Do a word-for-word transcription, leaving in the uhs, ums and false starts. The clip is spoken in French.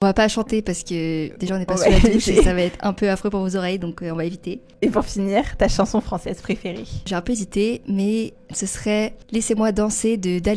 On va pas chanter parce que déjà on n'est pas On sous va la douche éviter. et ça va être un peu affreux pour vos oreilles, donc euh, on va éviter. Et pour finir, ta chanson française préférée? J'ai un peu hésité, mais ce serait Laissez-moi danser de Dali.